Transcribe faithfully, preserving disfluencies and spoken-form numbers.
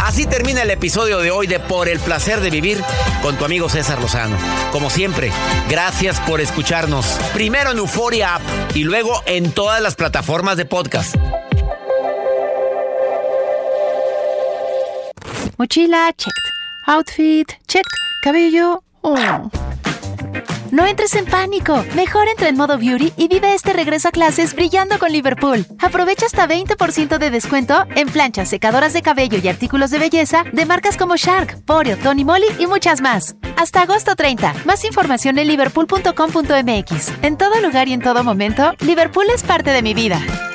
Así termina el episodio de hoy de Por el Placer de Vivir con tu amigo César Lozano. Como siempre, gracias por escucharnos. Primero en Euforia App y luego en todas las plataformas de podcast. Mochila, checked. Outfit, checked. Cabello, oh. No entres en pánico. Mejor entra en modo beauty y vive este regreso a clases brillando con Liverpool. Aprovecha hasta veinte por ciento de descuento en planchas, secadoras de cabello y artículos de belleza de marcas como Shark, Poreo, Tony Moly y muchas más. Hasta agosto treinta. Más información en liverpool punto com punto m x. En todo lugar y en todo momento, Liverpool es parte de mi vida.